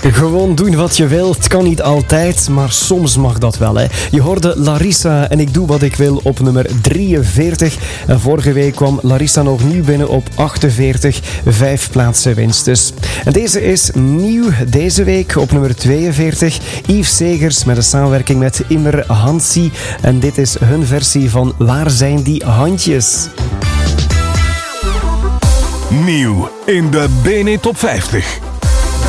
Gewoon doen wat je wilt, kan niet altijd, maar soms mag dat wel. Hè. Je hoorde Larissa en ik doe wat ik wil op nummer 43. En vorige week kwam Larissa nog nieuw binnen op 48, 5 plaatsen winst dus. En deze is nieuw deze week op nummer 42. Yves Segers met een samenwerking met Immer Hansi. En dit is hun versie van Waar zijn die handjes? Nieuw in de BNE Top 50.